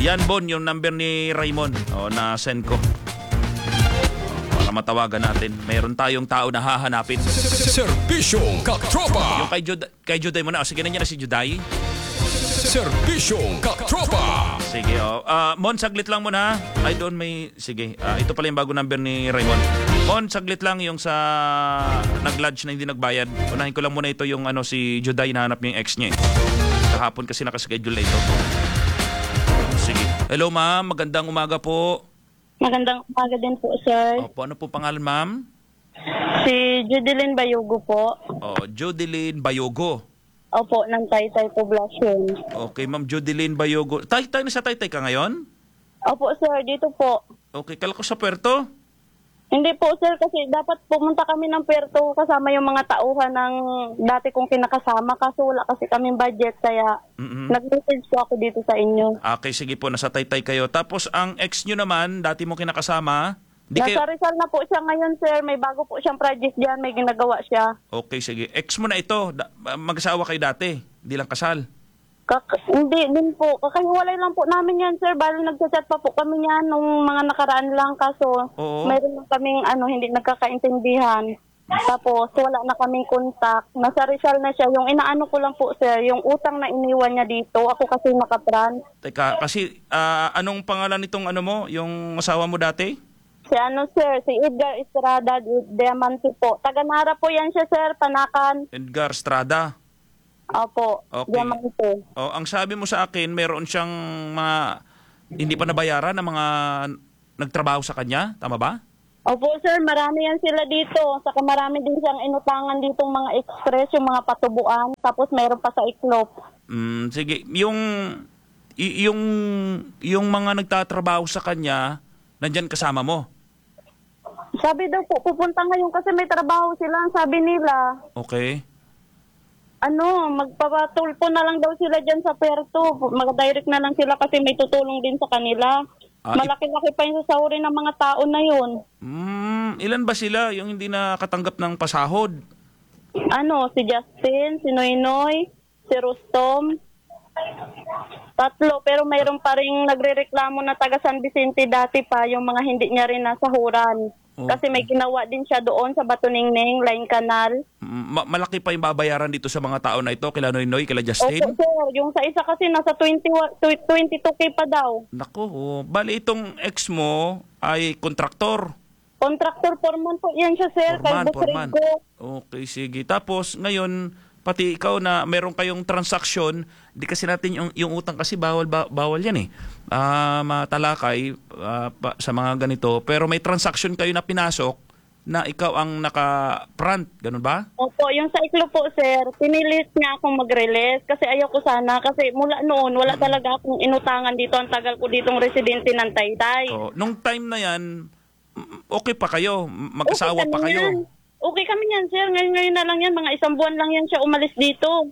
Yan, Bon, yung number ni Raymond. Na-send ko. Para matawagan natin. Meron tayong tao na hahanapin. Serbisyong Kaktropa. Yung kay Juday mo na. Sige, nandiyan na si Juday. Serbisyong Kaktropa. Sige, Mon, saglit lang muna. I don't may... Sige, ito pala yung bago number ni Raymond. Mon, saglit lang yung sa nag-lodge na hindi nagbayad. Unahin ko lang muna ito yung si Juday, nahanap niya yung ex niya. Kahapon kasi nakaschedule na ito. Sige. Hello, ma'am. Magandang umaga po. Magandang umaga din po, sir. Opo, ano po pangalan, ma'am? Si Judeline Bayogo po. Judeline Bayogo. Opo, ng Taytay Poblacion. Okay, ma'am Judeline Bayogo. Taytay na sa Taytay ka ngayon? Opo, sir. Dito po. Okay, kala ko sa Puerto? Hindi po, sir, kasi dapat pumunta kami ng Puerto kasama yung mga tauhan ng dati kong kinakasama. Kaso wala kasi kaming budget, kaya nag-message po ako dito sa inyo. Okay, sige po. Nasa Taytay kayo. Tapos ang ex nyo naman, dati mo kinakasama... Nasa Rizal na po siya ngayon, sir. May bago po siyang project dyan. May ginagawa siya. Okay, sige. Ex mo na ito. Mag-asawa kayo dati. Hindi lang kasal. Hindi din po. Kakahiwalay lang po namin yan, sir. Bali nagchat pa po kami yan nung mga nakaraan lang. Kaso mayroon lang kaming hindi nagkakaintindihan. Tapos wala na kaming contact. Nasa Rizal na siya. Yung inaano ko lang po, sir, yung utang na iniwan niya dito. Ako kasi nakapran. Teka, kasi anong pangalan nitong mo? Yung asawa mo dati? Si Edgar Estrada Diamante po. Taga-Nara po yan siya, sir, Panakan. Edgar Estrada. Opo, okay. Diamante. Ang sabi mo sa akin, meron siyang mga hindi pa nabayaran na mga nagtrabaho sa kanya. Tama ba? Opo, sir, marami yan sila dito. Saka marami din siyang inutangan ditong mga express, yung mga patubuan. Tapos meron pa sa iklop. Sige, yung mga nagtatrabaho sa kanya, nandyan kasama mo? Sabi daw po, pupunta ngayon kasi may trabaho sila, sabi nila. Okay. Magpapatulpo na lang daw sila dyan sa Puerto. Mag-direct na lang sila kasi may tutulong din sa kanila. Malaki-laki pa yung sasahurin ng mga tao na yun. Ilan ba sila yung hindi nakatanggap ng pasahod? Si Justin, si Noynoy, si Rustom. 3, pero mayroon pa rin nagrereklamo na taga San Vicente dati pa, yung mga hindi niya rin nasahuran. Kasi may ginawa din siya doon sa Batoningning, Line Canal. Malaki pa yung babayaran dito sa mga tao na ito, kila Noynoy, kila Justin? Opo, sir. Yung sa isa kasi nasa 22K pa daw. Naku, bali itong ex mo ay kontraktor. Contractor foreman po yan siya, sir. Foreman. Okay, sige. Tapos ngayon, pati ikaw na meron kayong transaksyon, di kasi natin yung utang kasi bawal yan eh. Matalakay sa mga ganito. Pero may transaksyon kayo na pinasok na ikaw ang naka-front. Ganun ba? Opo, yung sa iklo po, sir, pinilit niya akong mag-release kasi ayaw ko sana. Kasi mula noon, wala talaga akong inutangan dito. Ang tagal ko ditong residente ng Taytay. Nung time na yan, okay pa kayo? Mag-asawa pa kayo? Yan. Okay kami yan, sir. Ngayon na lang yan. Mga 1 buwan lang yan siya umalis dito.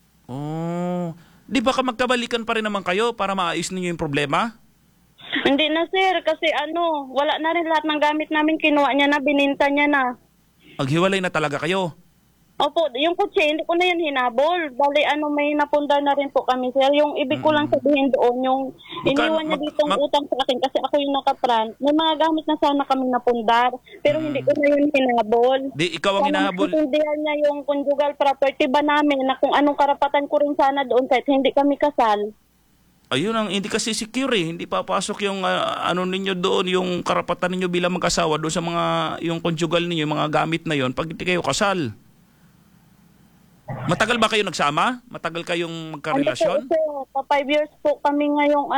Di ba magkabalikan pa rin naman kayo para maayos ninyo yung problema? Hindi na, sir. Kasi wala na rin lahat ng gamit namin. Kinuha niya na, bininta niya na. Maghiwalay na talaga kayo? Opo, yung kutsi, hindi ko na yan hinabol. Bali, may napundar na rin po kami, sir. Yung ibig ko lang sabihin doon, yung iniwan niya ditong utang sa akin kasi ako yung nakapran. May mga gamit na sana kami napundar, pero hindi ko na yun hinabol. Di, ikaw ang hinahabol? Naintindihan niya yung conjugal property ba namin na kung anong karapatan ko rin sana doon kahit hindi kami kasal. Ayun ang hindi kasi secure eh. Hindi papasok yung ninyo doon, yung karapatan ninyo bilang mag-asawa doon sa mga, yung conjugal ninyo, yung mga gamit na yon pag hindi kayo kasal. Matagal ba kayo nagsama? Matagal kayong magkarelasyon? Po, 5 years po kami ngayong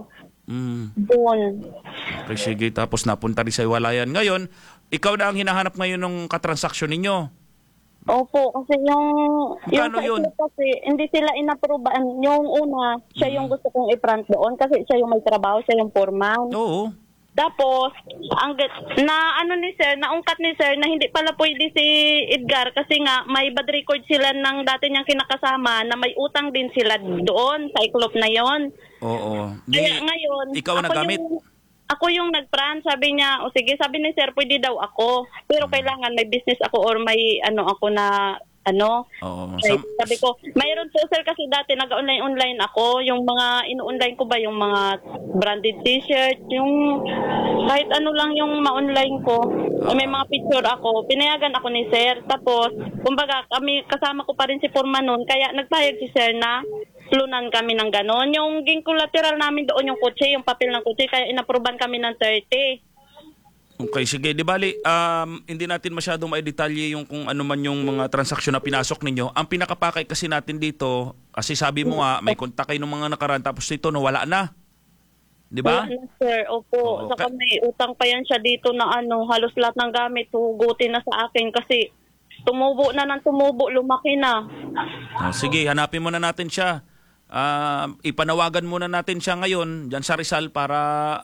doon. Okay, sige. Tapos napunta rin sa iwalayan. Ngayon, ikaw na ang hinahanap ngayon ng katransaksyon ninyo. Opo, kasi Magkano yun? Kasi hindi sila inaproban. Yung una, siya yung gusto kong i-front doon kasi siya yung may trabaho, siya yung foreman. Oo. Tapos, naungkat ni sir na hindi pala pwede si Edgar kasi nga may bad record sila ng dati niyang kinakasama na may utang din sila doon sa iklop na yon. Oo. Kaya ngayon, ikaw ang nagamit? Ako yung nag-front, sabi niya, sige, sabi ni sir, pwede daw ako. Pero kailangan may business ako or may ako na ano. Oo. Ay, sabi ko, mayroon po sir kasi dati nag-online ako, yung mga ino-online ko ba yung mga branded t-shirt, yung kahit ano lang yung ma-online ko. May mga picture ako, pinayagan ako ni sir. Tapos, kumbaga kami kasama ko pa rin si Forman noon, kaya nagpayag si sir na lunan kami ng ganon. Yung ging collateral namin doon yung kotse, yung papel ng kotse, kaya inaproban kami ng 30. Okay, sige. Di bali, hindi natin masyadong maidetalye yung kung ano man yung mga transaksyon na pinasok ninyo. Ang pinakapakay kasi natin dito, kasi sabi mo nga, may kontak kayo ng mga nakaraan, tapos ito, wala na. Di ba? Wala na, sir. Opo. Oo, Saka may utang pa yan siya dito na halos lahat ng gamit, hugutin na sa akin kasi tumubo na ng tumubo, lumaki na. Sige, hanapin muna natin siya. Ipanawagan muna natin siya ngayon dyan sa Rizal para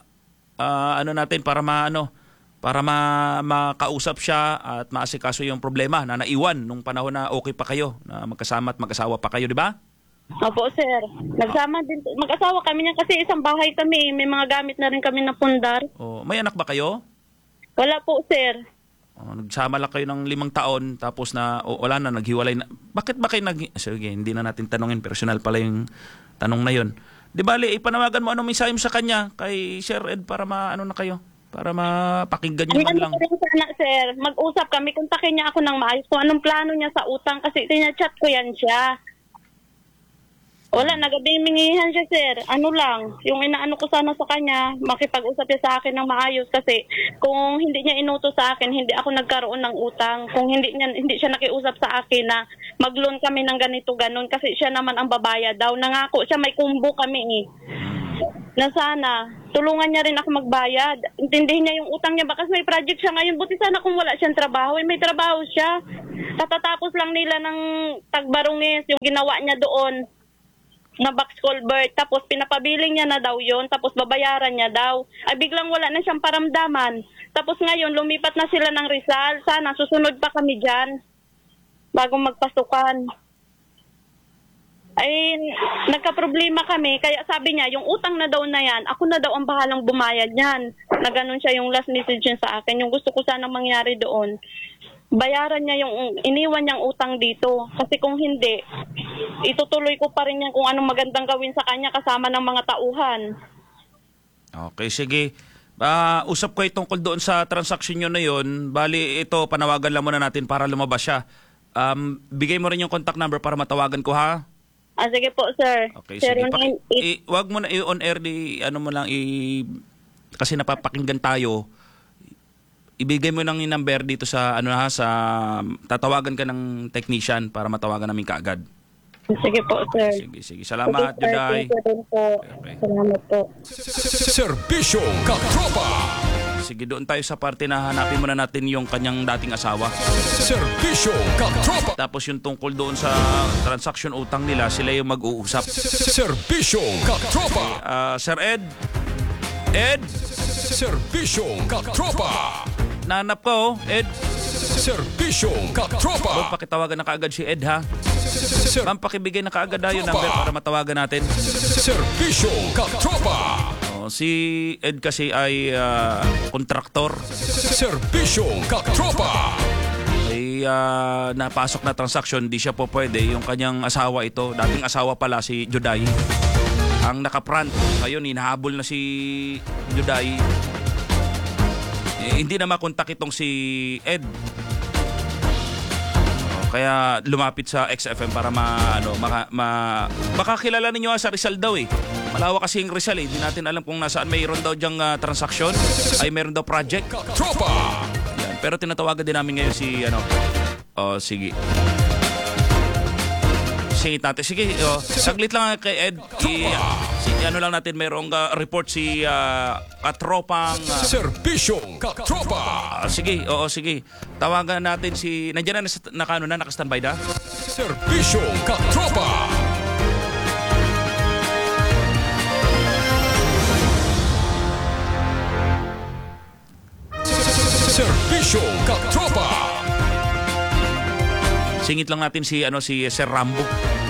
para makausap siya at maasikaso yung problema na naiwan nung panahon na okay pa kayo, na magkasama at mag-asawa pa kayo, di ba? Opo, sir. Nagsama din. Mag-asawa kami niyan kasi isang bahay kami. May mga gamit na rin kami na pundar. Oh, may anak ba kayo? Wala po, sir. Nagsama lang kayo ng 5 taon tapos wala na, naghiwalay na. Bakit ba kayo sige, hindi na natin tanungin. Personal pala yung tanong na yun. Di bali, ipanawagan mo anong mensahe mo sa kanya kay Sir Ed para na kayo? Para mapakinggan niyo man lang. Sana, sir, mag-usap kami. Kontakin niya ako ng maayos kung anong plano niya sa utang kasi tinachat ko yan siya. Wala, nagabimingihan siya, sir. Ano lang, yung inaano ko sana sa kanya, makipag-usap siya sa akin ng maayos kasi kung hindi niya inuto sa akin, hindi ako nagkaroon ng utang. Kung hindi siya nakiusap sa akin na mag-loan kami ng ganito ganon kasi siya naman ang babaya daw. Nangako siya, may kumbo kami na sana tulungan niya rin ako magbayad. Intindihin niya yung utang niya baka may project siya ngayon. Buti sana kung wala siyang trabaho. May trabaho siya. Katatapos lang nila ng Tagbarungis, yung ginawa niya doon na box culvert. Tapos pinapabiling niya na daw yon. Tapos babayaran niya daw. Ay biglang wala na siyang paramdaman. Tapos ngayon lumipat na sila ng Rizal. Sana susunod pa kami dyan bago magpasukan. Ay, nagka-problema kami. Kaya sabi niya, yung utang na daw na yan, ako na daw ang bahalang bumayad niyan. Na ganun siya yung last message niya sa akin. Yung gusto ko sana mangyari doon, bayaran niya yung iniwan niyang utang dito. Kasi kung hindi, itutuloy ko pa rin yan kung anong magandang gawin sa kanya kasama ng mga tauhan. Okay, sige. Usap ko tungkol doon sa transaction nyo na yun. Bali, ito, panawagan lang muna natin para lumabas siya. Bigay mo rin yung contact number para matawagan ko, ha? Sige po, sir. Okay, sige. Wag mo na i-on air, kasi napapakinggan tayo. Ibigay mo ng number dito sa sa tatawagan ka ng technician para matawagan namin kaagad. Sige po, sir. Sige. Salamat, Juday. Okay. Salamat po. Serbisyong Katropa. Sige, doon tayo sa parte na hanapin muna natin yung kanyang dating asawa. Serbisyong Katropa. Tapos yung tungkol doon sa transaction utang nila, sila yung mag-uusap. Serbisyong Katropa. Sir Ed? Serbisyong Katropa. Nanap ko, Ed. Serbisyong Katropa. Doon pakitawagan na kaagad si Ed, ha? Ma'am, pakibigay na kaagad yung number para matawagan natin. Serbisyong Katropa. Si Ed kasi ay kontraktor. Serbisyong Katropa. Ay napasok na transaction, di siya po pwede. Yung kanyang asawa ito, dating asawa pala si Juday, ang nakaprant. Ngayon, hinahabol na si Juday. Hindi na makontak itong si Ed. Kaya lumapit sa XFM para baka kilala ninyo sa Rizal daw Malawak kasi yung Rizal Hindi natin alam kung nasaan mayroon daw diyang transaksyon. Ay mayroon daw project. Tropa. Yan. Pero tinatawagan din namin ngayon si sige. Singit natin. Sige, saglit lang kay Ed. Lang natin, mayroong report si Katropang... Serbisyong Katropa. Sige. Tawagan natin si... Nandiyan na naka-standby na? Serbisyong Katropa. Serbisyong Katropa. Singit lang natin si Sir Rambo.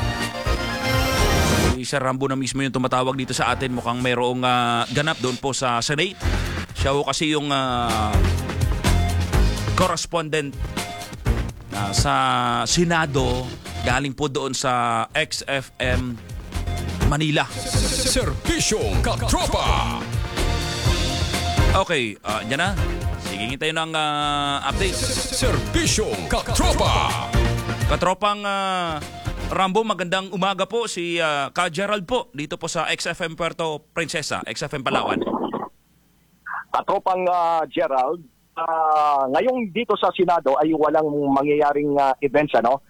Si Sir Rambo na mismo yung tumatawag dito sa atin. Mukhang mayroong ganap doon po sa Senate. Siya ho kasi yung correspondent sa Senado, galing po doon sa XFM Manila. Serbisyong Katropa. Okay, yan na. Sige, hintayin ng update. Serbisyong Katropa. Katropang Rambo, magandang umaga po. Si Ka Gerald po, dito po sa XFM Puerto Princesa, XFM Palawan. Katropang Gerald, ngayong dito sa Senado ay walang mangyayaring events, ano?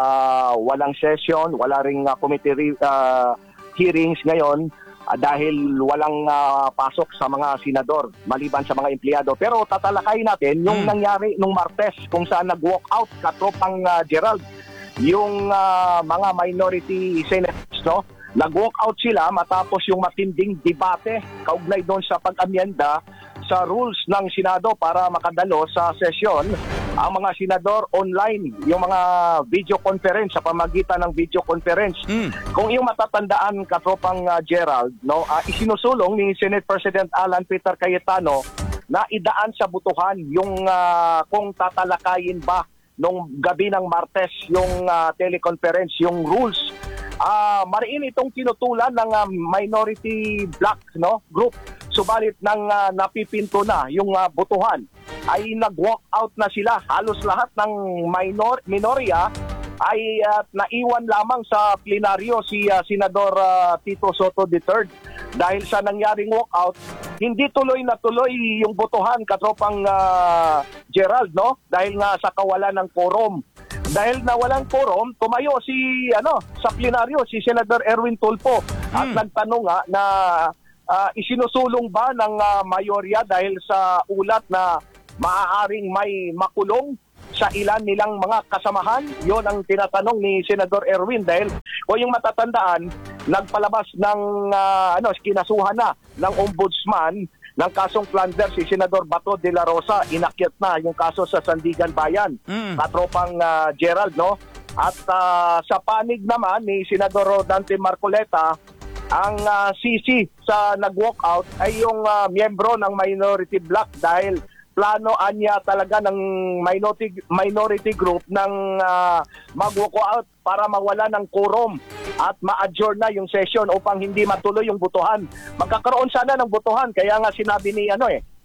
Walang session, wala ring committee hearings ngayon dahil walang pasok sa mga senador maliban sa mga empleyado. Pero tatalakayin natin yung nangyari nung Martes kung saan nag-walk out, Katropang Gerald, yung mga minority senators, no? Nag-walk out sila matapos yung matinding debate kaugnay doon sa pag-amyenda sa rules ng Senado para makadalo sa sesyon. Ang mga senador online, yung mga video conference, sa pamagitan ng video conference. Kung yung matatandaan, Katropang Gerald, no, isinusulong ni Senate President Alan Peter Cayetano na idaan sa butuhan yung kung tatalakayin ba nung gabi ng Martes yung teleconference, yung rules. Mariin itong tinutulan ng minority bloc, no, group. Subalit nang napipinto na yung botohan, ay nag-walk out na sila. Halos lahat ng minorya ay naiwan lamang sa plenaryo si Senador Tito Soto III. Dahil sa nangyaring walkout, hindi tuloy na tuloy yung botohan, Katropang Gerald, no? Dahil nga sa kawalan ng quorum. Dahil nawalang quorum, tumayo sa plenaryo si Senador Erwin Tulfo at nagtanong na isinusulong ba ng mayorya dahil sa ulat na maaaring may makulong sa ilan nilang mga kasamahan. Yon ang tinatanong ni Senador Erwin dahil kung yung matatandaan, nagpalabas ng kinasuhan na ng ombudsman ng kasong plunder si Senador Bato de la Rosa. Inakyat na yung kaso sa Sandigan Bayan. Katropang Gerald, no? At sa panig naman ni Senador Rodante Marcoleta, ang sisi sa nag-walkout ay yung miyembro ng minority bloc dahil plano anya talaga ng minority group ng mag-walkout para mawala ng quorum at ma-adjourn na yung session upang hindi matuloy yung butuhan. Magkakaroon sana ng butuhan, kaya nga sinabi ni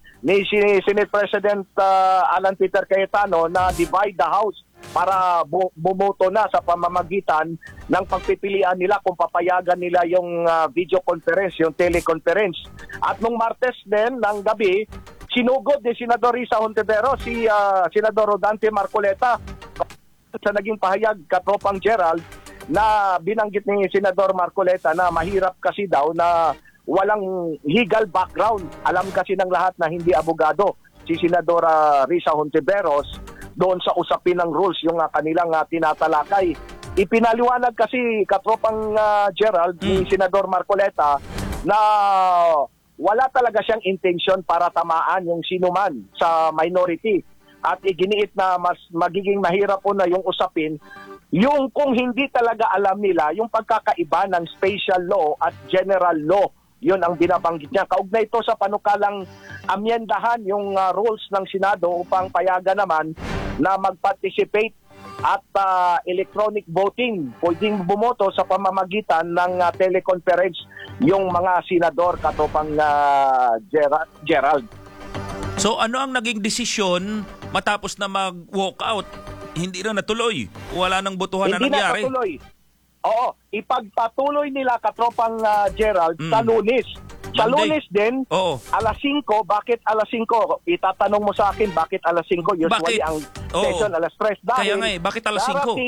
Senate President Alan Peter Cayetano na divide the House para bumoto na sa pamamagitan ng pagpipilian nila kung papayagan nila yung video conference, yung teleconference. At nung Martes din ng gabi, sinugod ni Senador Risa Hontiveros si Senador Rodante Marcoleta sa naging pahayag, Katropang Gerald, na binanggit ni Senador Marcoleta na mahirap kasi daw na walang legal background. Alam kasi ng lahat na hindi abogado si Senadora Risa Hontiveros doon sa usapin ng rules, yung kanilang tinatalakay. Ipinaliwanag kasi, Katropang Gerald, ni Senador Marcoleta na wala talaga siyang intention para tamaan yung sinuman sa minority. At iginiit na mas magiging mahirap po na yung usapin yung kung hindi talaga alam nila yung pagkakaiba ng special law at general law. Yun ang binabanggit niya. Kaugnay ito sa panukalang amyendahan yung rules ng Senado upang payagan naman na mag-participate at electronic voting. Pwedeng bumoto sa pamamagitan ng teleconference yung mga senador, Katropang Gerald. So ano ang naging desisyon matapos na mag-walk out? Hindi na natuloy. Wala nang botohan na nangyari. Hindi na natuloy. Oo, ipagpatuloy nila, Katropang Gerald, sa Lunes. Sa Lunes din, alas 5. Bakit alas 5? Itatanong mo sa akin, bakit alas 5? Usually ang session alas 3. Kaya nga bakit alas 5?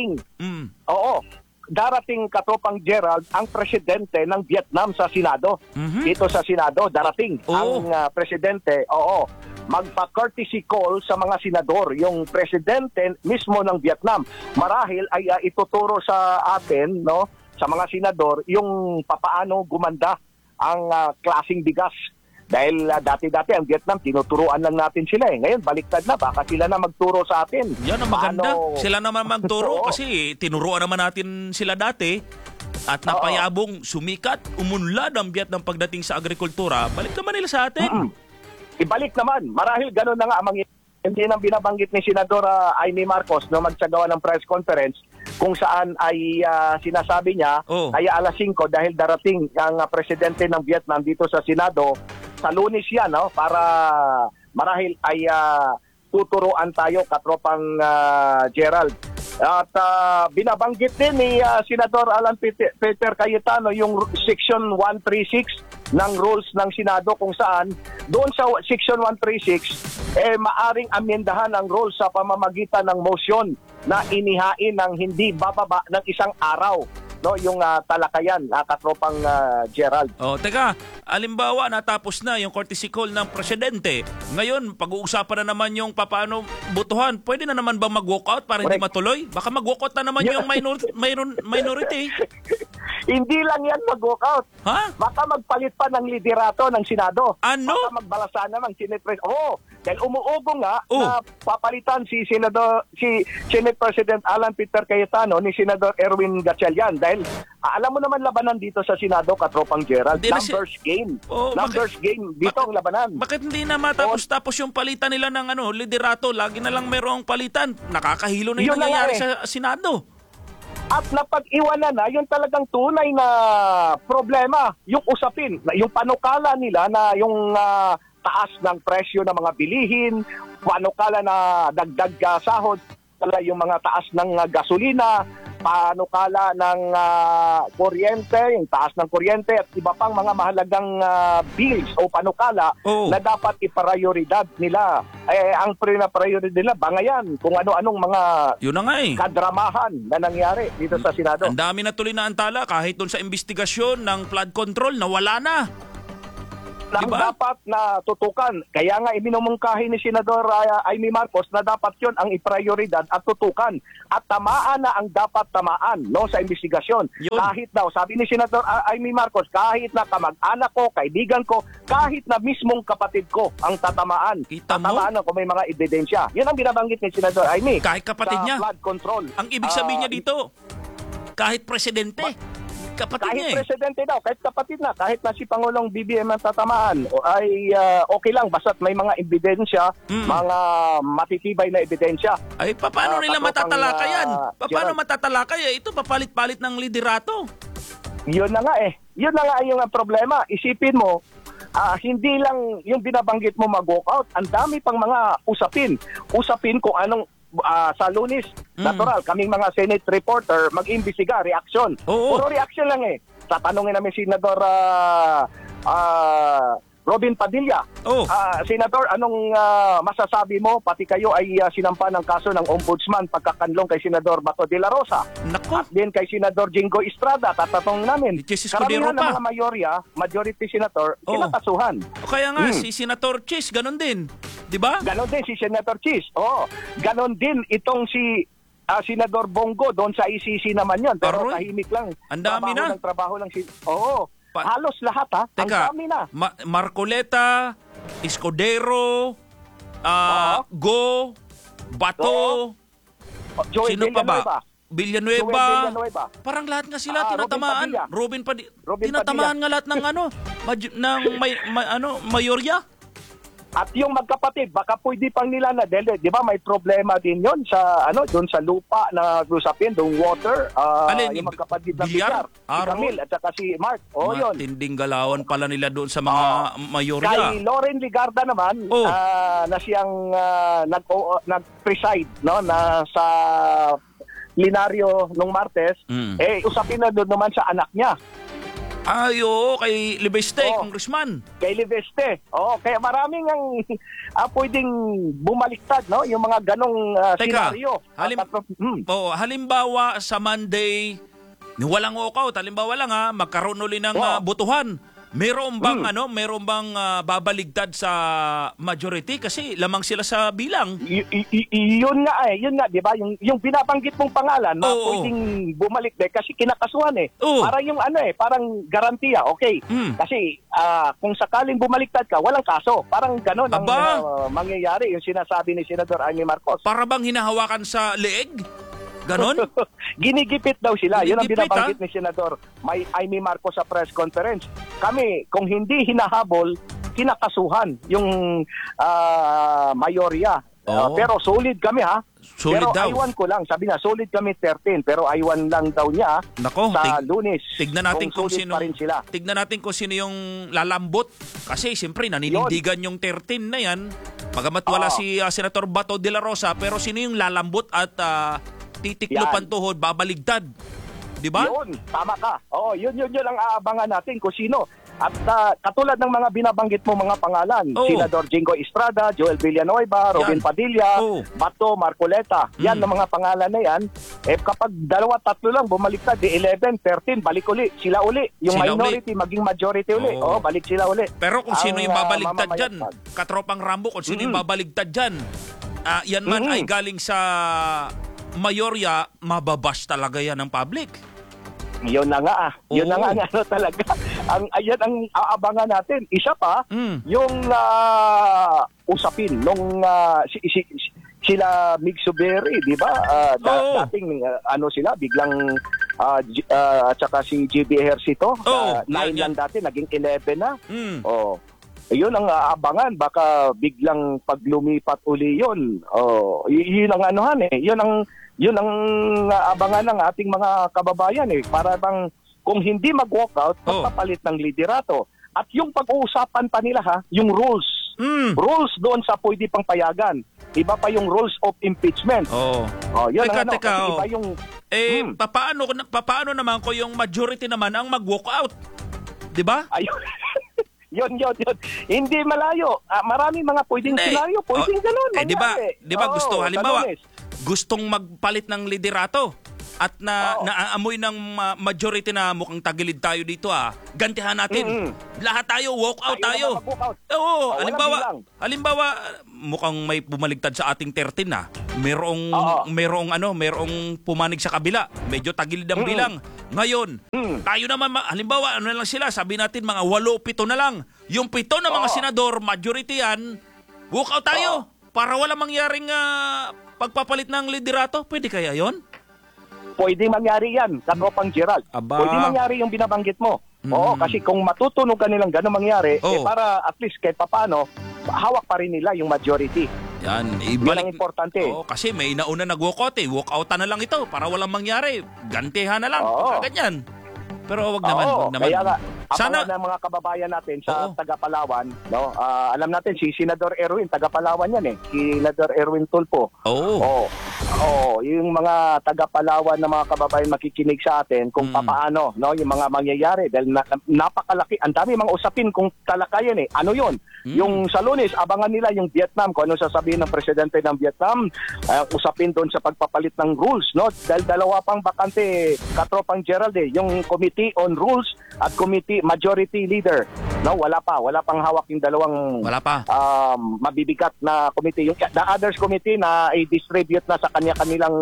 Darating, Katropang Gerald, ang presidente ng Vietnam sa Senado. Dito sa Senado, darating ang presidente, magpa-courtesy call sa mga senador. Yung presidente mismo ng Vietnam. Marahil ay ituturo sa atin, no, sa mga senador, yung papaano gumanda ang klaseng bigas. Dahil dati-dati ang Vietnam, tinuturuan lang natin sila. Ngayon, baliktad na. Baka sila na magturo sa atin. Yan ang maganda. Sila naman magturo kasi tinuruan naman natin sila dati. At napayabong sumikat, umunlad ang Vietnam pagdating sa agrikultura. Balik naman nila sa atin. Ibalik naman. Marahil gano'n na nga ang Hindi nang binabanggit ni Senadora Amy Marcos na magsagawa ng press conference kung saan ay sinasabi niya ay alas 5 dahil darating ang presidente ng Vietnam dito sa Senado sa Lunes yan, no? Para marahil ay tuturuan tayo, katropang Gerald. At binabanggit din ni Senador Alan Peter Cayetano yung Section 136 ng rules ng Senado kung saan doon sa Section 136 maaring amendahan ang rules sa pamamagitan ng motion na inihain ng hindi bababa ng isang araw, no, yung talakayan, katropang Gerald. Teka, alimbawa natapos na yung courtesy call ng presidente. Ngayon, pag-uusapan na naman yung paano butuhan. Pwede na naman ba mag-walkout para hindi matuloy? Baka mag-walkout na naman yung minority. Hindi lang yan mag-walkout. Ha? Baka magpalit pa ng liderato ng Senado. Ano? Baka magbalasa naman Senate President. Dahil umuugo nga na papalitan si Senate President Alan Peter Cayetano ni Senador Erwin Gatchalian. Dahil alam mo naman labanan dito sa Senado, katropang Gerald. Numbers game. Numbers game. Dito ang labanan. Bakit hindi na matapos-tapos yung palitan nila ng liderato? Lagi na lang merong palitan. Nakakahilo na yung nangyayari sa Senado. At napag-iwanan na yung talagang tunay na problema, yung usapin, yung panukala nila na yung taas ng presyo ng mga bilihin, panukala na dagdag sahod, yung mga taas ng gasolina, panukala ng kuryente, yung taas ng kuryente at iba pang mga mahalagang bills o panukala na dapat iprioridad nila. Ang prioridad nila, bangayan kung ano-anong mga kadramahan na nangyari dito sa Senado. Ang dami na tuloy na antala kahit doon sa investigasyon ng flood control, nawala na. Ang dapat na tutukan. Kaya nga iminumungkahi ni Senador Amy Marcos na dapat yon ang iprioridad at tutukan. At tamaan na ang dapat tamaan, no, sa investigasyon. Yun. Kahit daw, sabi ni Senador Amy Marcos, kahit na kamag-anak ko, kaibigan ko, kahit na mismong kapatid ko ang tatamaan. Tatamaan na kung may mga ebidensya. Yun ang binabanggit ni Senador Amy. Kahit kapatid niya. Flood control. Ang ibig sabihin niya dito, kahit presidente. Kahit presidente daw, kahit kapatid na, kahit na si Pangulong BBM ang tatamaan, ay okay lang, basta't may mga ebidensya, mga matitibay na ebidensya. Ay, paano nila matatalakay yan? Paano matatalakay? Ito, papalit-palit ng liderato. Yun na nga Yun na nga yung problema. Isipin mo, hindi lang yung binabanggit mo mag-walkout, ang dami pang mga usapin. Usapin kung anong sa Lunes, natural, kaming mga Senate reporter mag-imbestiga, reaksyon. Puro reaksyon lang Tatanungin namin si Senador Robin Padilla. Senador, anong masasabi mo? Pati kayo ay sinampa ng kaso ng ombudsman pagkakanlong kay Senador Bato de la Rosa. At din kay Senador Jingo Estrada. Tatanungin namin. Karamihan ng mga majority senator, kinakasuhan. Kaya nga, si Senator Chis, ganun din. Diba? Ganon din si Senator Chis. Ganon din itong si Senador Bongo doon sa ICC naman yon. Pero tahimik lang. Ang dami na. Trabaho lang si... halos lahat Teka, ang dami na. Marcoleta, Escudero, Go, Bato, sino pa ba? Villanueva. Parang lahat nga sila tinatamaan. Robin Padilla. Tinatamaan nga lahat ng mayorya. At yung magkapatid, baka pwede pang nila na dahil, di ba may problema din yon sa doon sa lupa na usapin, doon water, yung magkapatid na Villar, si Camille at saka si Mark. Yun. Matinding galawan pala nila doon sa mga mayorya. Kay Loren Ligarda naman, na siyang nag-preside, no, na sa plenaryo nung Martes, usapin na doon naman sa anak niya. Kay Libeste, congressman. Kay Libeste. Kaya maraming ang pwedeng bumaliktad, no? Yung mga ganong senaryo. Halimbawa sa Monday, walang walkout. Halimbawa lang magkaroon ulit ng butuhan. Meron bang babaligtad sa majority kasi lamang sila sa bilang? Yun nga, di ba? Yung binabanggit mong pangalan, pwedeng bumalik kasi kinakasuhan Para yung parang garantiya, okay. Kasi kung sakaling bumaliktad ka, walang kaso. Parang gano'n ang mangyayari yung sinasabi ni Senador Amy Marcos. Para bang hinahawakan sa leeg? Ganon? Ginigipit daw sila. Yun ang binabanggit ni Senador Amy Marcos sa press conference. Kami, kung hindi hinahabol, kinakasuhan yung mayorya Pero solid kami ha. Solid pero daw. iwan ko lang, sabi niya, solid kami 13, pero iwan lang daw niya Nako, sa Lunes. tignan natin kung solid sino pa rin sila. tignan natin kung sino yung lalambot kasi siyempre naninindigan yung 13 na yan. Bagamat wala si Senator Bato de la Rosa, pero sino yung lalambot at titiklo Yan. pantuhod, babaligtad. 'Di ba? Yun, tama ka. Oo, yun ang aabangan natin kung sino. At katulad ng mga binabanggit mo mga pangalan, Senador Jingo Estrada, Joel Villanueva, Robin Padilla, Bato, Marcoleta, yan ang mga pangalan na yan. Kapag 2-3 lang bumaliktad, di 11, 13, balik uli. Sila uli. Yung Sila minority maging majority uli. Balik sila uli. Pero kung sino yung babaligtad dyan, katropang Rambo, kung sino yung babaligtad dyan, yan man ay galing sa mayorya, mababash talaga yan ng public. Yun na nga Yun na nga ano talaga. Ayan ang aabangan natin. Isa pa, yung usapin nung sila Mig Suberi, di ba? Dating sila biglang at saka si GB Ejercito, 9 lang dati, naging 11 na. Yun ang aabangan, baka biglang paglumipat uli yun. Yun ang anuhan eh. Yun ang abangan ng ating mga kababayan eh. Para bang kung hindi mag-walkout, magpapalit ng liderato. At yung pag-uusapan pa nila yung rules. Rules doon sa pwede pang payagan. Iba pa yung rules of impeachment. Yun Teka, iba yung papaano naman ko yung majority naman ang mag-walkout? 'Di ba? Ayun. Yun. Hindi malayo. Marami mga pwedeng senaryo, pwedeng ganun. Di ba gusto, halimbawa, gustong magpalit ng liderato at naaamoy ng majority na mukhang tagilid tayo dito gantihan natin. Lahat tayo, walk out tayo. Oo, halimbawa mukhang may bumaligtad sa ating 13 merong pumanig sa kabila. Medyo tagilid ang bilang. Ngayon, tayo naman, halimbawa, lang sila, sabi natin mga 8-7 na lang. Yung 7 na mga senador, majority yan, walk out tayo para wala mangyaring pagpapalit ng liderato. Pwede kaya yon? Pwede mangyari yan, Katropang Gerald. Pwede mangyari yung binabanggit mo. Oo, kasi kung matutunog ka nilang gano'ng mangyari, para at least kahit papano, hawak pa rin nila yung majority. Yan, ibalik. Yan ang importante. Kasi may nauna nag-walkout walk out na lang ito para walang mangyari. Gantihan na lang, ganyan. Pero wag naman. Kaya nga, sana ng mga kababayan natin sa taga-Palawan, no? Alam natin si Senador Erwin, taga-Palawan yan eh. Si Senador Erwin Tulfo. Yung mga taga-Palawan na mga kababayan makikinig sa atin kung paano, no, yung mga mangyayari dahil napakalaki, ang dami mga usapin kung talakayan eh. Ano 'yon? Yung sa Lunes, abangan nila yung Vietnam, kung ano sasabihin ng presidente ng Vietnam, usapin doon sa pagpapalit ng rules, no? Dahil dalawa pang bakante, Katropang Gerald yung Committee on Rules at Committee Majority Leader. No, wala pang hawak yung dalawang mabibigat na committee. Yung the others committee na i-distribute na sa kanilang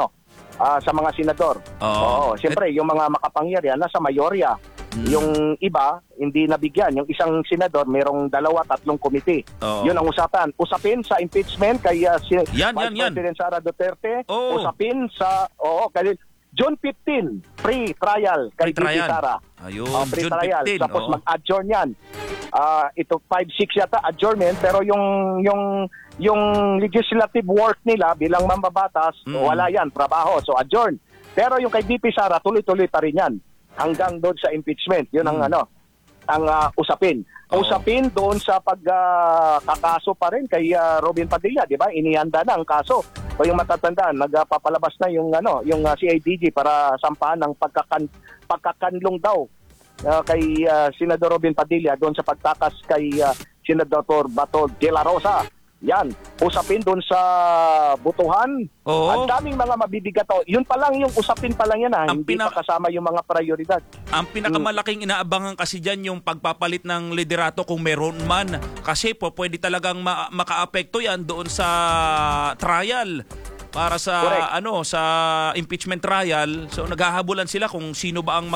sa mga senador. Siyempre yung mga makapangyarihan nasa mayorya. Yung iba hindi nabigyan. Yung isang senador merong 2-3 committee. Yun ang usapin sa impeachment kay President Sara Duterte. Usapin sa kay June 15, pre-trial kay VP Sara. Ayun, pre-trial. June 15. Tapos mag-adjourn yan. Ito 5-6 yata adjournment, pero yung legislative work nila bilang mambabatas, wala yan, trabaho. So adjourn. Pero yung kay VP Sara, tuloy-tuloy pa rin yan. Hanggang doon sa impeachment. Yun ang ang usapin. Usapin doon sa pagkakaso pa rin kay Robin Padilla, di ba? Inihanda na ang kaso. O yung matatandaan, nagpapalabas na yung CIDG para sampahan ng pagkakanlong daw kay Senador Robin Padilla doon sa pagtakas kay Senador Bato de la Rosa. Yan, usapin doon sa butuhan. Ang daming mga mabibigat. Yun pa lang, yung usapin pa lang yan hindi pa kasama yung mga prioridad. Ang pinakamalaking inaabangan kasi dyan yung pagpapalit ng liderato kung meron man. Kasi pwede talagang makaapekto yan doon sa trial. Para sa sa impeachment trial, so naghahabulan sila kung sino ba ang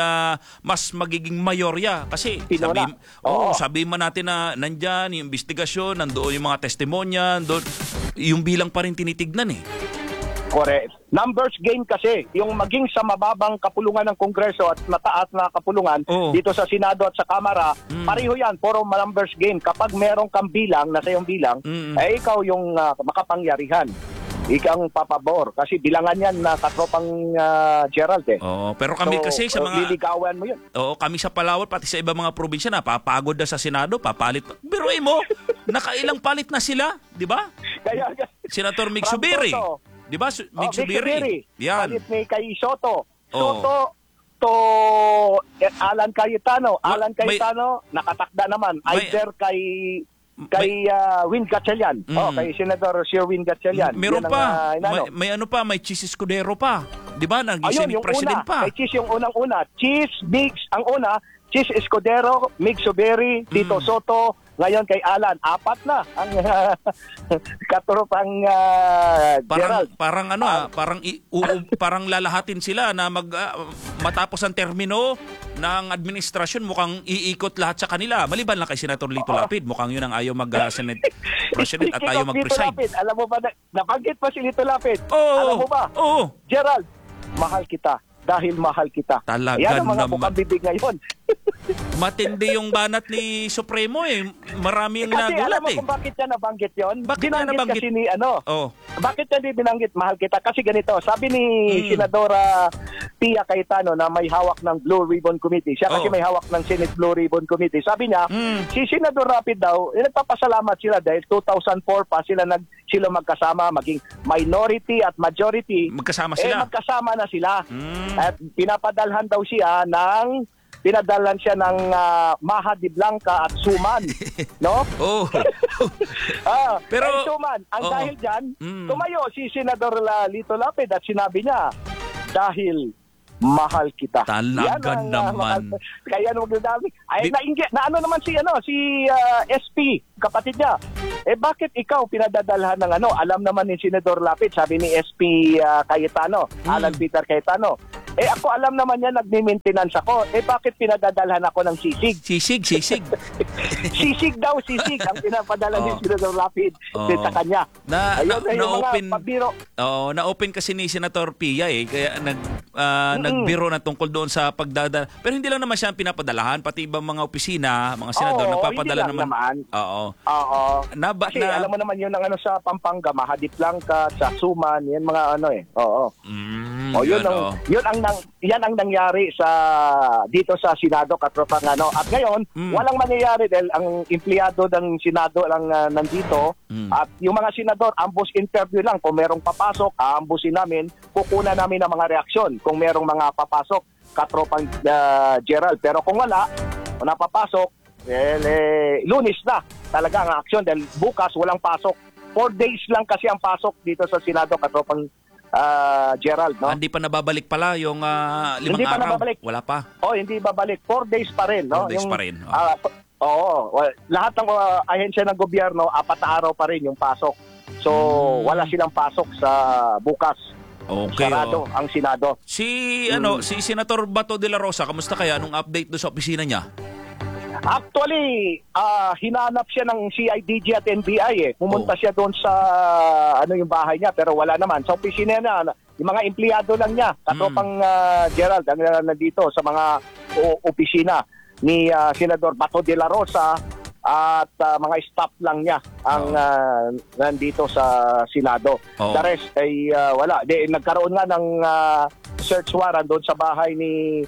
mas magiging mayorya kasi sabihin man natin na nandiyan yung investigasyon, nandoon yung mga testimonya, yung bilang pa rin tinitignan eh. Correct. Numbers game kasi, yung maging sa mababang kapulungan ng Kongreso at mataas na kapulungan dito sa Senado at sa Kamara, pareho yan, puro numbers game. Kapag merong kang bilang, nasa yung bilang, eh ikaw yung makapangyarihan. Ikang papabor. Kasi bilangan yan na katropang Gerald eh. Oo, pero kami kasi sa mga... liligawan mo yun. Oo, kami sa Palawan, pati sa ibang mga probinsya na, papagod na sa Senado, papalit. Biruin mo, nakailang palit na sila, di ba? Kaya, Senator Mig Zubiri. Di ba? Mig Zubiri. Yan. Palit ni kay Soto. Soto to Alan Cayetano. Alan Cayetano, nakatakda naman. Either kay Win Gatchalian. Kay Senator Sir Win Gatchalian. Meron pa. May Chis Escudero pa. Di ba? Nag-Senate President pa. May Chis yung unang-una. Chis, Migs, ang una. Chis Escudero, Mig Zubiri, Tito Soto, ngayon kay Alan. 4 na ang katropang Gerald. Parang lalahatin sila na matapos ang termino ng administrasyon, mukhang iikot lahat sa kanila. Maliban lang kay Senator Lito Lapid, mukhang yun ang ayaw mag-Senate President at ayaw mag-preside. Alam mo ba, nabanggit pa si Lito Lapid? Alam mo ba? Gerald, mahal kita. Dahil mahal kita. Talaga yan ang mga naman. bukang bibig ngayon. Matindi yung banat ni Supremo eh. Marami yung kasi nagulat alam mo kung bakit niya nabanggit yun? Bakit niya nabanggit? Kasi ni Bakit niya di binanggit mahal kita? Kasi ganito, sabi ni Senadora Pia Cayetano na may hawak ng Blue Ribbon Committee. Siya kasi may hawak ng Senate Blue Ribbon Committee. Sabi niya, si Senador Rapid daw, nagpapasalamat sila dahil 2004 pa sila magkasama, maging minority at majority. Magkasama sila? Magkasama na sila. At pinapadalhan daw siya pinadalan siya ng Maha de Blanca at Suman, no? Pero Suman, ang dahil diyan, tumayo si Senador Lito Lapid at sinabi niya, dahil mahal kita. Talaga naman. Kaya magdadami. Ano naman si SP, kapatid niya. Bakit ikaw pinadadalhan ng Alam naman ni Senador Lapid, sabi ni SP Cayetano, Alan Peter Cayetano. Ako alam naman yan, nagme-maintenance ako. Bakit pinadadalhan ako ng sisig? Sisig. Sisig daw, ang pinapadala ni Senador Lapid sa kanya. Na-open kasi ni Senator Pia kaya nagbiro na tungkol doon sa pagdadala. Pero hindi lang naman siya pinapadalahan, pati ibang mga opisina, mga senador, nagpapadala naman. Oo. Kasi alam mo naman yun sa Pampanga, Maha de Blanca, sa Suman, yan mga yan ang nangyari dito sa Senado, katropang At ngayon, walang mangyayari dahil ang empleyado ng Senado lang nandito at yung mga senador, ambush interview lang. Kung merong papasok, aambusin namin, kukunan namin ang mga reaksyon kung merong mga papasok, katropang Gerald. Pero kung wala papasok, Lunes na talaga ang aksyon dahil bukas walang pasok. 4 days lang kasi ang pasok dito sa Senado, katropang Gerald, no? Hindi pa nababalik pala yung 5 hindi pa araw. Nababalik. Wala pa. Hindi babalik. 4 days pa rin, no? 4 days pa rin. Lahat ng ahensya ng gobyerno, 4 na araw pa rin yung pasok. So, wala silang pasok sa bukas. Okay. Sarado ang Senado. Si Senator Bato de la Rosa, kamusta kaya nung update do sa opisina niya? Actually, hinanap siya ng CIDG at NBI Pumunta siya doon sa yung bahay niya pero wala naman. Sa opisina niya, yung mga empleyado lang niya, katropang Gerald, ang nandito sa mga opisina ni Senador Bato de la Rosa at mga staff lang niya ang nandito sa Senado. The rest ay wala. Nagkaroon nga ng search warrant doon sa bahay ni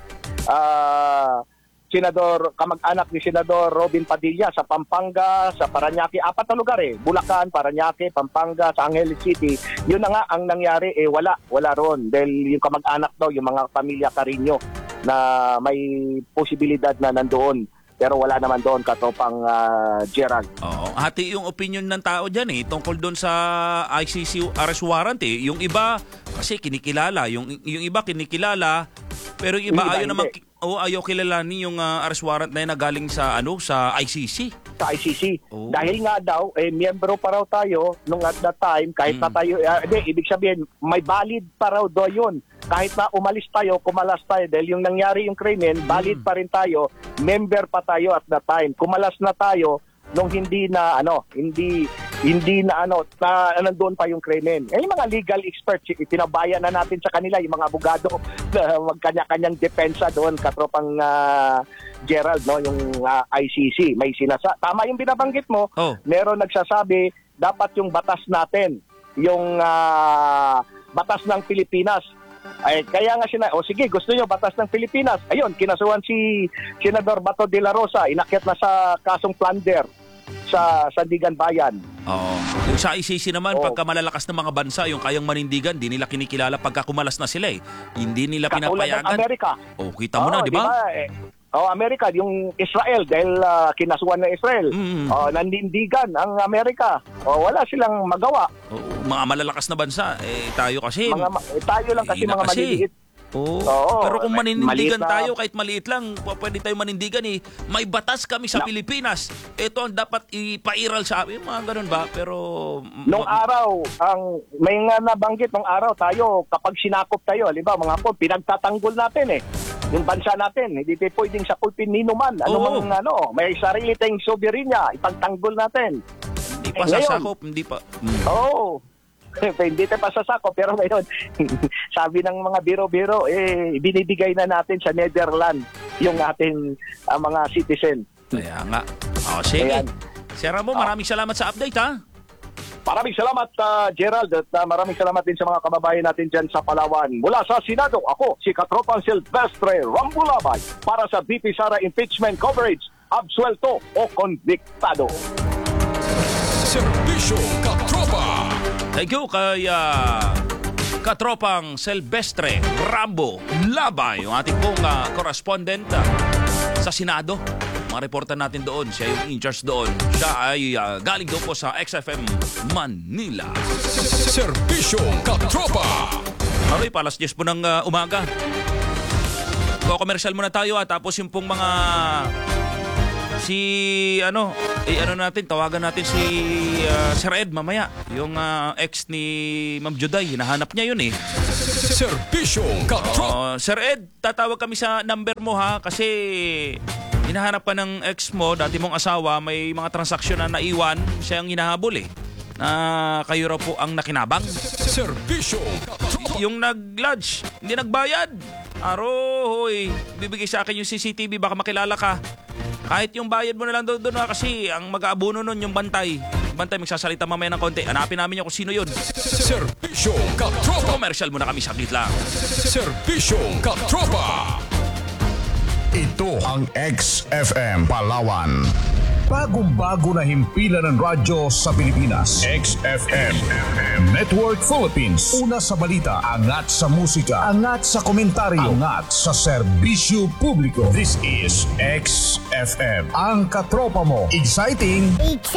Senador, kamag-anak ni Senador Robin Padilla sa Pampanga, sa Parañaque, 4 na lugar Bulacan, Parañaque, Pampanga, sa Angeles City. Yun na nga ang nangyari wala ron dahil yung kamag-anak daw, yung mga pamilya Carino na may posibilidad na nandoon. Pero wala naman doon, katropang Gerald. Hati yung opinion ng tao dyan tungkol doon sa ICC arrest warrant Yung iba kasi kinikilala, yung iba kinikilala, pero yung iba ayaw kilalanin yung arrest warrant na galing sa ICC. Sa ICC. Dahil nga daw, miyembro pa raw tayo nung at that time, kahit na tayo, ibig sabihin, may valid pa raw do yun. Kahit na umalis tayo, kumalas tayo, dahil yung nangyari yung krimen, valid pa rin tayo, member pa tayo at that time. Kumalas na tayo nung hindi hindi na nandoon pa yung krimen. Yung mga legal experts, itinabayan na natin sa kanila, yung mga abogado na magkanya-kanyang depensa doon, katropang Gerald, no, yung ICC. May tama yung binabanggit mo, meron nagsasabi, dapat yung batas natin, yung batas ng Pilipinas, ay kaya nga sige, gusto nyo batas ng Pilipinas. Ayun, kinasuhan si Senador Bato de la Rosa, inakyat na sa kasong plunder sa Sandigan Bayan. Oo. Yung sa ICC naman, pagka malalakas ng mga bansa, yung kayang manindigan, di nila kinikilala pagka kumalas na sila eh. Hindi nila pinapayagan. Katulad ng Amerika. Kita mo na, di ba? Amerika, yung Israel, dahil kinasuhan ng Israel. Nanindigan ang Amerika. Wala silang magawa. Mga malalakas na bansa, tayo kasi. Tayo lang kasi mga maliliit. Pero kung manindigan tayo, kahit maliit lang, pwede tayo manindigan eh. May batas kami sa Pilipinas. Ito ang dapat ipairal sa amin. Mga ganun ba? Pero nung araw, may nga nabanggit nung araw tayo, kapag sinakop tayo, halimbawa mga po, pinagtatanggol natin eh. Yung bansa natin, hindi tayo pwedeng sakupin nino man. May sarili tayong soberenya, ipagtanggol natin. Hindi pa sasakop, hindi pa. Hindi tayo pa sasakop, pero ngayon, sabi ng mga biro-biro, binibigay na natin sa Netherlands yung ating mga citizen. Kaya nga. Sige. Sir Rambo, maraming salamat sa update, ha? Maraming salamat, Gerald, at maraming salamat din sa mga kababayan natin dyan sa Palawan. Mula sa Senado, ako, si Katropang Silvestre Rambulabay para sa BP Sara Impeachment Coverage, absuelto o konbiktado. Serbisyo Katropa. Thank you kay Katropang Silvestre Rambo Labay, yung ating pong correspondent sa Senado. Mga reporter natin doon, siya yung in-charge doon. Siya ay galing doon po sa XFM Manila. Serbisyo Katropa. Okay, palas 10 po ng umaga. Ko-commercial muna tayo tapos yung pong mga tawagan natin si Sir Ed mamaya. Yung ex ni Ma'am Juday, hinahanap niya yun eh. Serbisyo Katropa. Sir Ed, tatawag kami sa number mo ha, kasi hinahanap ka ng ex mo, dati mong asawa, may mga transaksyon na naiwan, siya ang hinahabol eh. Na kayo raw po ang nakinabang. Serbisyo Katropa. Yung nag-lodge, hindi nagbayad. Aroy, bibigay sa akin yung CCTV, baka makilala ka. Kahit yung bayad mo na lang doon kasi ang mag-aabuno nun yung bantay. Bantay magsasalita mamaya ng konti. Hanapin namin yung kung sino yun. Serbisyo Katropa. Commercial muna kami, saglit lang. Serbisyo Katropa. Ito ang XFM Palawan. Bagong-bago na himpilan ng radyo sa Pilipinas. XFM Network Philippines. Una sa balita, angat sa musika, angat sa komentaryo, angat sa serbisyo publiko. This is XFM. Ang katropa mo. Exciting!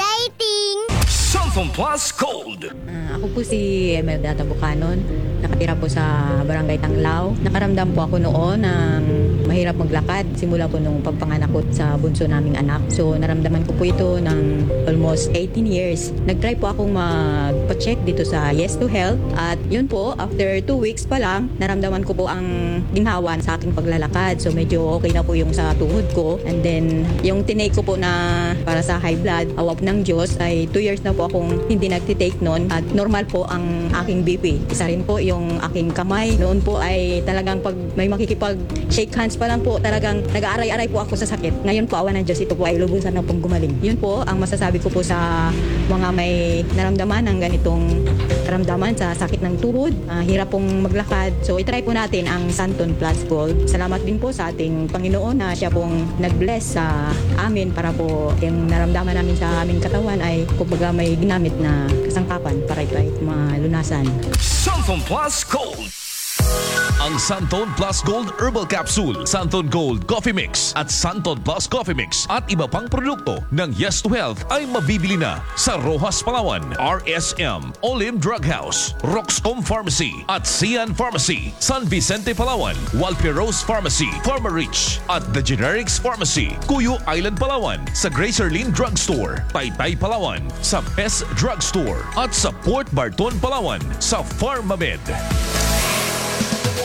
Samsung Plus Gold. Ako po si Emerda Tabucanon. Nakatira po sa Barangay Tanglao. Nakaramdam po ako noon ng mahirap maglakad. Simula po nung pagpanganak ko sa bunso naming anak. So naramdaman ko po ito ng almost 18 years. Nag-try po akong magpa-check dito sa Yes to Health. At yun po, after 2 weeks pa lang, naramdaman ko po ang ginhawan sa aking paglalakad. So medyo okay na po yung sa tuhod ko. And then yung tinake ko po na para sa high blood, awap ng Diyos, ay 2 years na po akong hindi nagtitake noon. At normal po ang aking BP. Isa rin po yung aking kamay. Noon po ay talagang pag may makikipag-shake hands pa lang po, talagang nag-aaray-aray po ako sa sakit. Ngayon po, awa ng Diyos, ito po ay lubusan na pong gumaling. Yun po ang masasabi ko po sa mga may naramdaman ng ganitong karamdaman sa sakit ng tuhod, hirap pong maglakad. So itry po natin ang Santon Plus Gold. Salamat din po sa ating Panginoon na siya pong nag-bless sa amin para po yung naramdaman namin sa aming katawan ay kumbaga may ginamit na kasangkapan para ito ay malunasan. Samsung Plus Gold. Ang Santon Plus Gold Herbal Capsule, Santon Gold Coffee Mix at Santon Plus Coffee Mix at iba pang produkto ng Yes to Health ay mabibili na sa Rojas Palawan, RSM, Olim Drug House, Roxcom Pharmacy at Sian Pharmacy, San Vicente Palawan, Walperos Pharmacy, Pharmarich at The Generics Pharmacy, Cuyo Island Palawan, sa Gracerlin Drug Store, Taytay Palawan, sa Best Drug Store at sa Port Barton Palawan sa Pharmamed.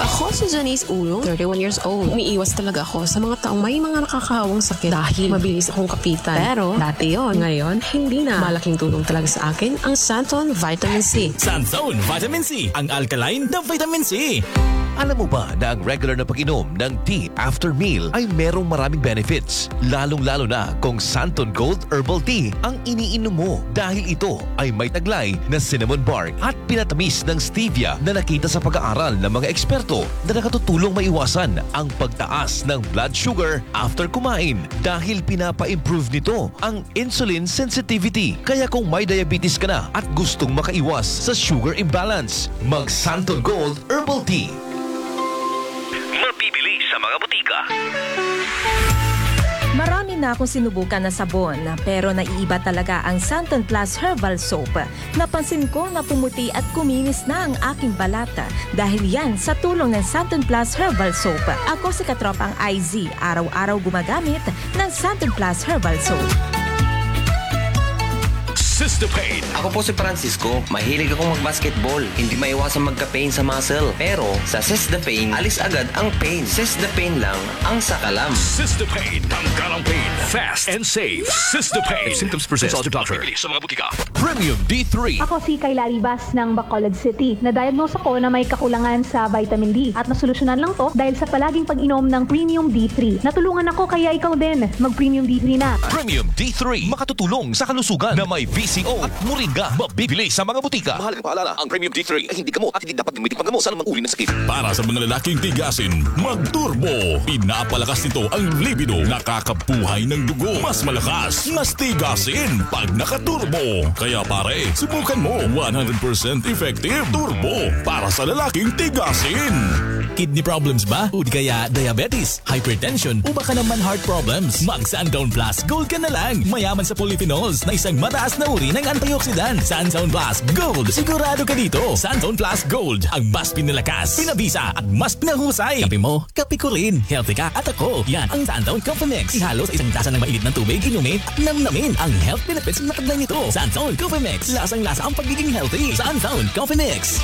Ako si Janice Ulong, 31 years old. Umiiwas talaga ako sa mga taong may mga nakakahawang sakit dahil mabilis akong kapitan. Pero dati yon, ngayon hindi na. Malaking tulong talaga sa akin ang Santon Vitamin C. Santon Vitamin C, ang alkaline na vitamin C. Alam mo ba na ang regular na pag-inom ng tea after meal ay merong maraming benefits? Lalong-lalo na kung Santon Gold Herbal Tea ang iniinom mo dahil ito ay may taglay na cinnamon bark at pinatamis ng stevia na nakita sa pag-aaral ng mga eksperto na nakatutulong maiwasan ang pagtaas ng blood sugar after kumain dahil pinapa-improve nito ang insulin sensitivity. Kaya kung may diabetes ka na at gustong makaiwas sa sugar imbalance, mag Santon Gold Herbal Tea. Mabibili sa mga butika. Marami na akong sinubukan na sabon pero naiiba talaga ang Santon Plus Herbal Soap. Napansin ko na pumuti at kuminis na ang aking balata dahil yan sa tulong ng Santon Plus Herbal Soap. Ako si katropang IZ, araw-araw gumagamit ng Santon Plus Herbal Soap. Sistapain. Ako po si Francisco. Mahilig akong mag-basketball. Hindi maiwasan magka-pain sa muscle. Pero sa Sistapain, alis agad ang pain. Sistapain lang ang sakalam. Sistapain. Tanggal ang pain. Fast and safe. Sistapain. If symptoms persist, consult your doctor. Sa mga butika. Premium D3. Ako si Kayla Ribas ng Bacolod City. Na-diagnose ako na may kakulangan sa vitamin D. At nasolusyonan lang to dahil sa palaging pag-inom ng Premium D3. Natulungan ako kaya ikaw din. Mag-Premium D3 na. Premium D3. Makatutulong sa kalusugan na may VCO at Moringa. Mabibili sa mga butika. Mahalagang paalala, ang Premium D3 ay hindi gamot at hindi dapat gamitin panggamot sa anumang uri ng sakit. Para sa mga lalaking tigasin, mag-turbo. Pinapalakas nito ang libido. Nakakabuhay ng dugo. Mas malakas, mas tigasin pag nakaturbo. Kaya pare, subukan mo. 100% effective turbo para sa lalaking tigasin. Kidney problems ba? O di kaya diabetes, hypertension o baka naman heart problems? Mag Santon Plus Gold ka na lang. Mayaman sa polyphenols na isang mataas na uri ng antioxidant. Santon Plus Gold. Sigurado ka dito. Santon Plus Gold. Ang mas pinalakas, pinabisa at mas pinahusay. Kape mo, kape ko rin. Healthy ka at ako. Yan ang Santon Coffee Mix. Ihalo sa isang tasa ng mainit ng tubig, inumin at namnamin ang health benefits na taglay nito. Santon Coffee Mix. Lasang-lasa ang pagiging healthy. Santon Coffee Mix.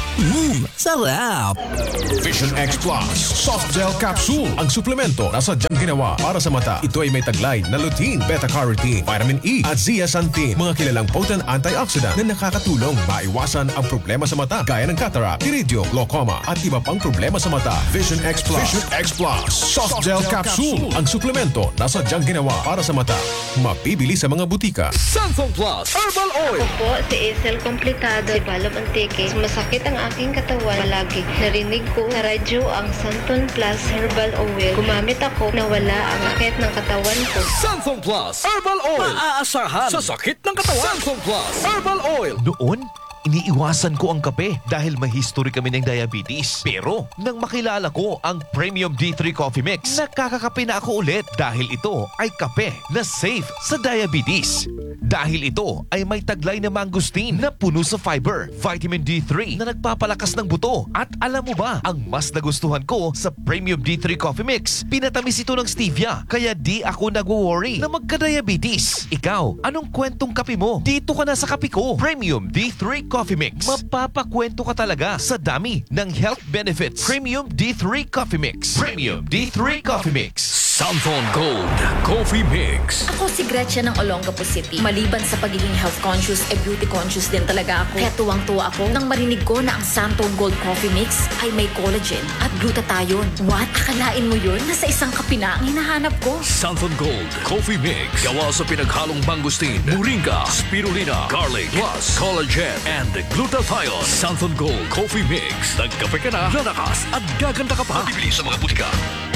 Sarap! Vision X Plus Soft Gel Capsule. Ang suplemento na sadyang ginawa para sa mata. Ito ay may taglay na lutein, beta-carotene, vitamin E at zeaxanthin. Mga kilalang potent antioxidant na nakakatulong maiwasan ang problema sa mata gaya ng cataract, iridium, glaucoma at iba pang problema sa mata. Vision X Plus. Vision X Plus Soft Gel Capsule. Ang suplemento na sadyang ginawa para sa mata. Mabibili sa mga butika. Santon Plus Herbal Oil. Ako po si Isel Complicado, si Balo Mantique. Masakit ang aking katawan palagi. Narinig ko sa radyo ang Santon Plus Herbal Oil. Gumamit ako na wala ang sakit ng katawan ko. Santon Plus Herbal Oil. Maaasahan sa sakit ng katawan. Santon Plus Herbal Oil. Noon, iniiwasan ko ang kape dahil may history kami ng diabetes. Pero nang makilala ko ang Premium D3 Coffee Mix, nakakakape na ako ulit dahil ito ay kape na safe sa diabetes. Dahil ito ay may taglay na mangosteen na puno sa fiber, vitamin D3 na nagpapalakas ng buto. At alam mo ba, ang mas nagustuhan ko sa Premium D3 Coffee Mix, pinatamis ito ng stevia. Kaya di ako nagwo-worry na magka-diabetes. Ikaw, anong kwentong kape mo? Dito ka na sa kape ko. Premium D3 Coffee Mix. Mapapakwento ka talaga sa dami ng health benefits. Premium D3 Coffee Mix. Premium D3 Coffee Mix. Santon Gold Coffee Mix. Ako si Gretchen ng Olongapo City. Maliban sa pagiging health conscious, beauty conscious din talaga ako. Kaya tuwang-tuwa ako nang marinig ko na ang Santon Gold Coffee Mix ay may collagen at glutathione. What? Akalain mo yun? Nasa isang kape na ang hinahanap ko. Santon Gold Coffee Mix. Gawa sa pinaghalong mangosteen, moringa, spirulina, garlic, plus collagen and glutathione. Santon Gold Coffee Mix. Nagkape ka na, lalakas at gaganda ka pa. Bibili sa mga butika.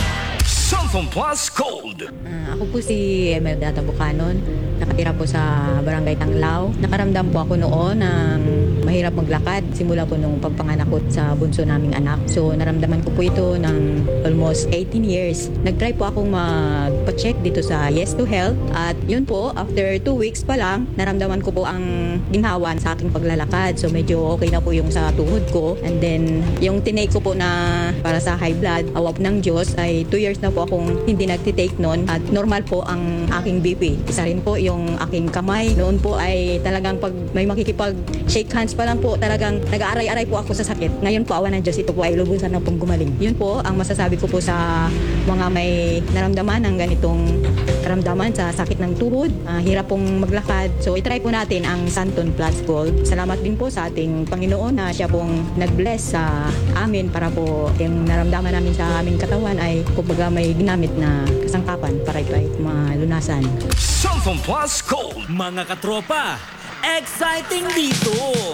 Santon Plus Gold. Ako po si Emelda Bucanon. Nakatira po sa Barangay Tanglao. Nakaramdam po ako noon ng mahirap maglakad. Simula po nung pagpanganak ko sa bunso naming anak. So naramdaman ko po ito ng almost 18 years. Nag-try po akong magpa-check dito sa Yes to Health. At yun po, after 2 weeks pa lang, naramdaman ko po ang ginhawa sa aking paglalakad. So medyo okay na po yung sa tuhod ko. And then yung tinake ko po na para sa high blood, awap ng Diyos, ay 2 years na po akong hindi nagtitake noon. At normal po ang aking BP. Isa rin po yung aking kamay. Noon po ay talagang pag may makikipag-shake hands pa pa lang po talagang nag-aaray-aray po ako sa sakit. Ngayon po, awan ng Diyos, ito po ay lubusan na pong gumaling. Yun po ang masasabi ko po sa mga may naramdaman ng ganitong karamdaman sa sakit ng tuhod, hirap pong maglakad. So itry po natin ang Santon Plus Gold. Salamat din po sa ating Panginoon na siya pong nag-bless sa amin para po yung naramdaman namin sa aming katawan ay kumbaga may ginamit na kasangkapan para ito ay malunasan. Santon Plus Gold, mga katropa, exciting dito!